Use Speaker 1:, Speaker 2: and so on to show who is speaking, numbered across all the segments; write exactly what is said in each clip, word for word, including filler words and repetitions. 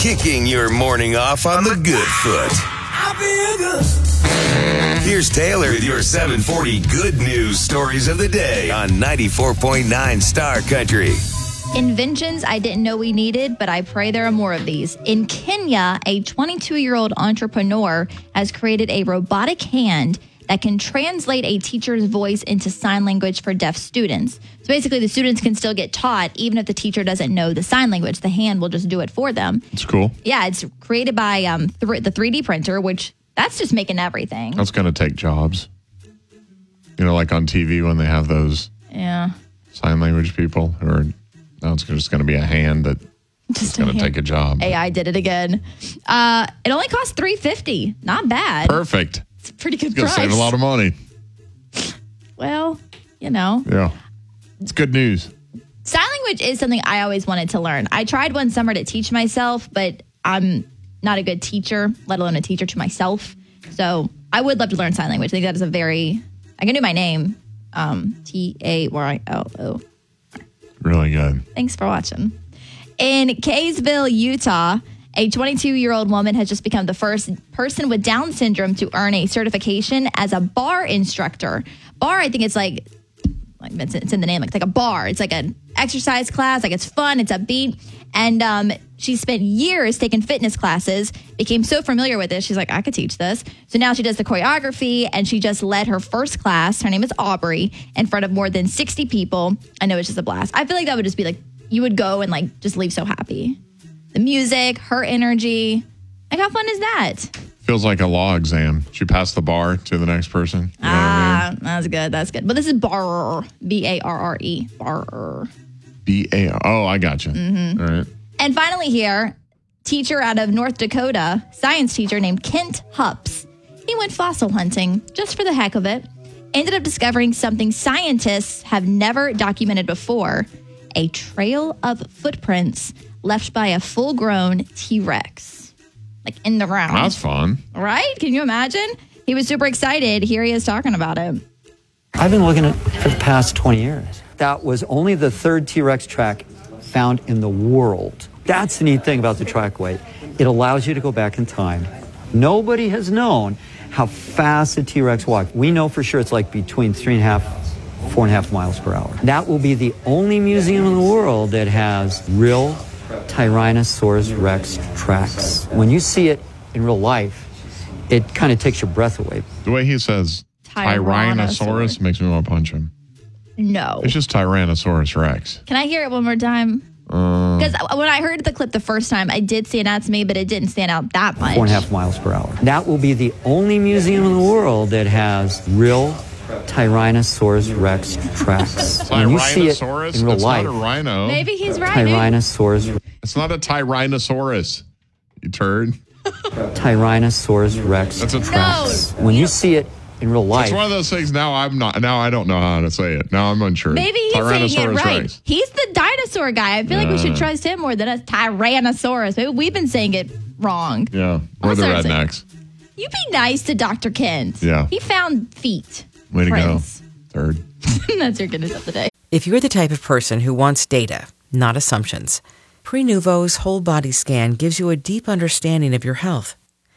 Speaker 1: kicking your morning off on the good foot.
Speaker 2: I feel good.
Speaker 1: Here's Taylor with your seven forty good news stories of the day on ninety-four point nine Star Country.
Speaker 3: Inventions I didn't know we needed, but I pray there are more of these. In Kenya, a twenty-two-year-old entrepreneur has created a robotic hand that can translate a teacher's voice into sign language for deaf students. So basically, the students can still get taught even if the teacher doesn't know the sign language. The hand will just do it for them.
Speaker 4: It's cool.
Speaker 3: Yeah, it's created by um, th- the three D printer, which that's just making everything.
Speaker 4: That's going to take jobs. You know, like on T V when they have those
Speaker 3: yeah.
Speaker 4: sign language people who are, now it's just going to be a hand that
Speaker 3: Just
Speaker 4: going to take a job.
Speaker 3: A I did it again. Uh, it only cost three hundred fifty dollars. Not bad.
Speaker 4: Perfect.
Speaker 3: It's a pretty good
Speaker 4: It's going to
Speaker 3: price.
Speaker 4: save a lot of money.
Speaker 3: Well, you know.
Speaker 4: Yeah. It's good news.
Speaker 3: Sign language is something I always wanted to learn. I tried one summer to teach myself, but I'm not a good teacher, let alone a teacher to myself. So I would love to learn sign language. I think that is a very, I can do my name, um, T A Y L O.
Speaker 4: Really good.
Speaker 3: Thanks for watching. In Kaysville, Utah, a twenty-two-year-old woman has just become the first person with Down syndrome to earn a certification as a bar instructor. Bar, I think it's like, like it's, it's in the name, it's like a bar. It's like an exercise class, like it's fun, it's upbeat. And um, she spent years taking fitness classes, became so familiar with it, she's like, I could teach this. So now she does the choreography, and she just led her first class, her name is Aubrey, in front of more than sixty people. I know it's just a blast. I feel like that would just be like, you would go and like just leave so happy. The music, her energy. Like, how fun is that?
Speaker 4: Feels like a law exam. She passed the bar to the next person. You know
Speaker 3: Ah,
Speaker 4: what I mean?
Speaker 3: that's good. That's good. But this is bar, B A R R E, bar.
Speaker 4: B A R. Oh, I got you.
Speaker 3: Mm-hmm.
Speaker 4: All right.
Speaker 3: And finally here, teacher out of North Dakota, science teacher named Kent Hups. He went fossil hunting just for the heck of it. Ended up discovering something scientists have never documented before, a trail of footprints left by a full-grown T-Rex, like in the ground.
Speaker 4: That's fun.
Speaker 3: Right? Can you imagine? He was super excited. Here he is talking about it.
Speaker 5: I've been looking at it for the past twenty years. That was only the third T-Rex track found in the world. That's the neat thing about the trackway. It allows you to go back in time. Nobody has known how fast a T-Rex walked. We know for sure it's like between three and a half, four and a half miles per hour. That will be the only museum in the world that has real Tyrannosaurus Rex tracks. When you see it in real life, it kind of takes your breath away.
Speaker 4: The way he says
Speaker 3: Tyrannosaurus.
Speaker 4: Tyrannosaurus makes me want to punch him.
Speaker 3: No.
Speaker 4: It's just Tyrannosaurus Rex.
Speaker 3: Can I hear it one more time? Because
Speaker 4: Uh,
Speaker 3: when I heard the clip the first time, I did stand out to me, but it didn't stand out that much.
Speaker 5: Four and a half miles per hour. That will be the only museum in the world that has real Tyrannosaurus Rex tracks. When you see it
Speaker 4: Tyrannosaurus?
Speaker 5: in real
Speaker 4: It's
Speaker 5: life,
Speaker 4: not a rhino.
Speaker 3: Maybe he's right. Maybe.
Speaker 5: Tyrannosaurus,
Speaker 4: It's not a Tyrannosaurus. You turd.
Speaker 5: Tyrannosaurus Rex
Speaker 4: That's a
Speaker 5: tracks.
Speaker 3: No.
Speaker 5: When you see it in real life,
Speaker 4: It's one of those things. Now I'm not. Now I don't know how to say it. Now I'm unsure.
Speaker 3: Maybe he's saying it
Speaker 4: Tyrannosaurus
Speaker 3: right.
Speaker 4: Rex.
Speaker 3: He's the dinosaur guy. I feel like we should
Speaker 4: Yeah.
Speaker 3: trust him more than a Tyrannosaurus. Maybe we've been saying it wrong.
Speaker 4: Yeah, we're the
Speaker 3: Sorry, sorry.
Speaker 4: rednecks.
Speaker 3: You be nice to Doctor Kent.
Speaker 4: Yeah.
Speaker 3: He found feet.
Speaker 4: Way to
Speaker 3: Prints.
Speaker 4: go. Third.
Speaker 3: That's your goodness of the day.
Speaker 6: If you're the type of person who wants data, not assumptions, Prenuvo's whole body scan gives you a deep understanding of your health.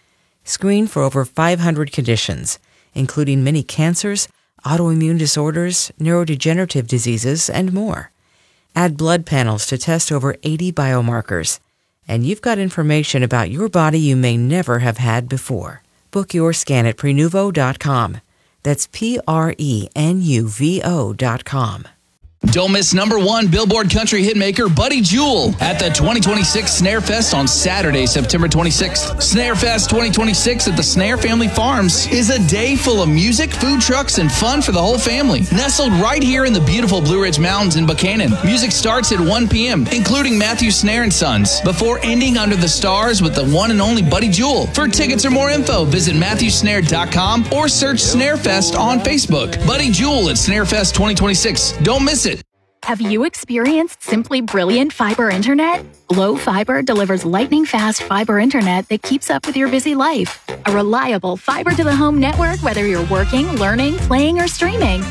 Speaker 6: Screen for over five hundred conditions, including many cancers, autoimmune disorders, neurodegenerative diseases, and more. Add blood panels to test over eighty biomarkers, and you've got information about your body you may never have had before. Book your scan at Prenuvo dot com. That's P R E N U V O dot com.
Speaker 7: Don't miss number one Billboard country hitmaker Buddy Jewel at the twenty twenty-six Snare Fest on Saturday, September twenty-sixth. Snare Fest twenty twenty-six at the Snare Family Farms is a day full of music, food trucks, and fun for the whole family. Nestled right here in the beautiful Blue Ridge Mountains in Buchanan. Music starts at one p.m., including Matthew Snare and Sons, before ending under the stars with the one and only Buddy Jewel. For tickets or more info, visit Matthew Snare dot com or search Snare Fest on Facebook. Buddy Jewel at Snare Fest twenty twenty-six. Don't miss it.
Speaker 8: Have you experienced Simply Brilliant Fiber Internet? Glow Fiber delivers lightning-fast fiber internet that keeps up with your busy life. A reliable fiber-to-the-home network, whether you're working, learning, playing, or streaming.